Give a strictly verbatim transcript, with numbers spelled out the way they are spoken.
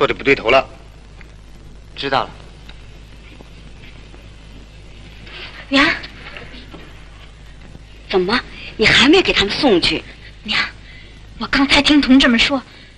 说的不对头了。 知道了。 娘，怎么你还没给他们送去？娘，我刚才听同志们说，